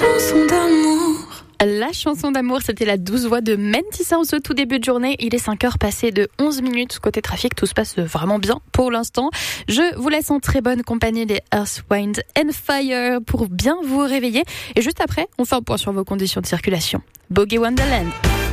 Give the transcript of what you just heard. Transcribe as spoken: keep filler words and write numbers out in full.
chanson d'amour. La chanson d'amour, c'était la douce voix de Mentissa en ce tout début de journée. Il est cinq heures passées de onze minutes. Côté trafic, tout se passe vraiment bien pour l'instant. Je vous laisse en très bonne compagnie des Earth, Wind and Fire pour bien vous réveiller. Et juste après, on fait un point sur vos conditions de circulation. Boogie Wonderland.